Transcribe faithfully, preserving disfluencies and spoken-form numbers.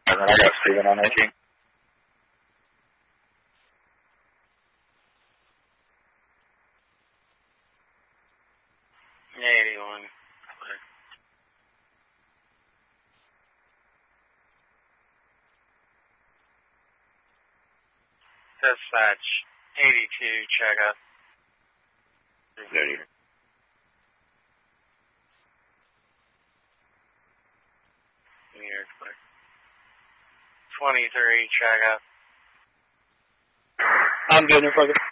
And then I got Steven on eighteen. eighty-one. Dispatch, eighty-two, check up. thirty. Meter clear. twenty-three, check up. I'm good, no further.